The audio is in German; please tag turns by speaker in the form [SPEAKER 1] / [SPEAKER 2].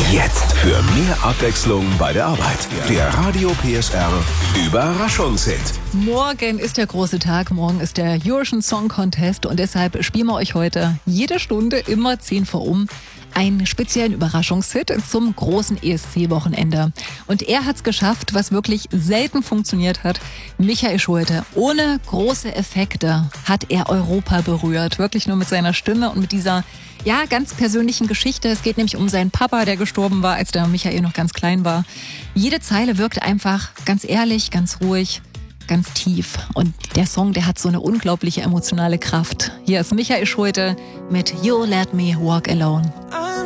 [SPEAKER 1] Jetzt für mehr Abwechslung bei der Arbeit. Der Radio PSR Überraschungshit.
[SPEAKER 2] Morgen ist der große Tag, morgen ist der Eurovision Song Contest und deshalb spielen wir euch heute jede Stunde immer 10 vor um einen speziellen Überraschungshit zum großen ESC-Wochenende. Und er hat's geschafft, was wirklich selten funktioniert hat. Michael Schulte, ohne große Effekte hat er Europa berührt. Wirklich nur mit seiner Stimme und mit dieser ganz persönlichen Geschichte. Es geht nämlich um seinen Papa, der gestorben war, als der Michael noch ganz klein war. Jede Zeile wirkt einfach ganz ehrlich, ganz ruhig, ganz tief. Und der Song, der hat so eine unglaubliche emotionale Kraft. Hier ist Michael Schulte mit You Let Me Walk Alone.